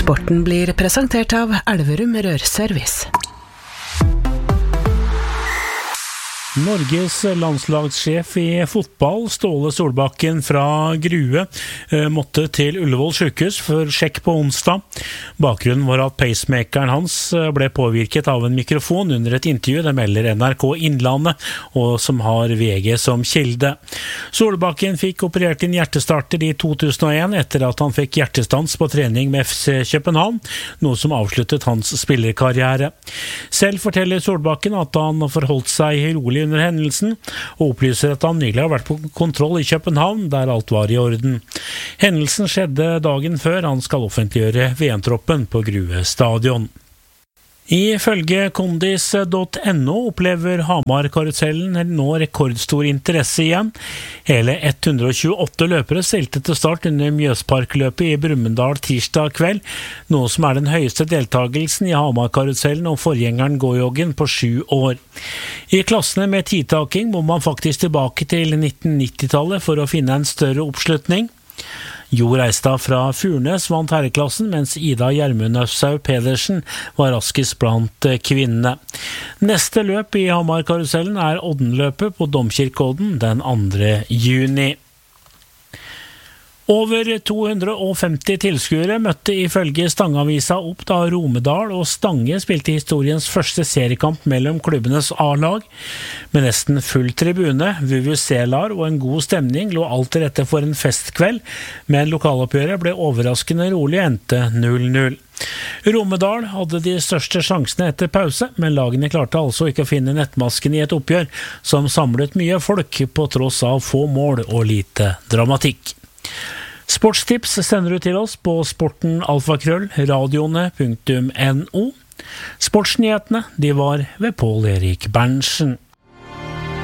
Sporten blir presentert av Elverum Rørservice. Norges landslagssjef i fotball, Ståle Solbakken fra Grue, måtte til Ullevål sykehus for sjekk på onsdag. Bakgrunnen var at pacemakeren hans ble påvirket av en mikrofon under et intervju, det melder NRK Innlandet, og som har VG som kilde. Solbakken fikk operert inn hjertestarter i 2001 etter at han fikk hjertestans på trening med FC København, noe som avsluttet hans spillerkarriere. Selv forteller Solbakken at han forholdt seg rolig under hendelsen, og opplyser at han nylig har vært på kontroll i København, der alt var i orden. Hendelsen skjedde dagen før han skal offentliggjøre VM-troppen på Grue stadion. Ifølge kondis.no opplever Hamar-karusellen nå rekordstor interesse igjen. Hele 128 løpere stilte til start under Mjøsparkløpet i Brumunddal tirsdag kveld, noe som er den høyeste deltagelsen i Hamar-karusellen og forgjengeren gåjoggen på 7 år. I klassene med tidtaking må man faktisk tilbake til 1990-tallet for å finne en større oppslutning. Jo Reistad fra Furnes vant herreklassen, mens Ida Gjermund Øfsau Pedersen var raskest blant kvinnene. Neste løp i Hamar-karusellen er Oddenløpet på Domkirkeodden den 2. juni. Over 250 tilskuere møtte ifølge Stangavisa opp da Romedal og Stange spilte historiens første seriekamp mellom klubbenes A-lag. Med nesten full tribune, VVC-lar og en god stemning lå alt til rette for en festkveld, men lokaloppgjøret ble overraskende rolig og endte 0-0. Romedal hadde de største sjansene etter pause, men lagene klarte altså ikke å finne nettmasken i et oppgjør som samlet mye folk på tross av få mål og lite dramatikk. Sportstips sender du til oss på sportenalfakrøll.radioene.no. Sportsnyhetene, de var ved Pål Erik Berntsen.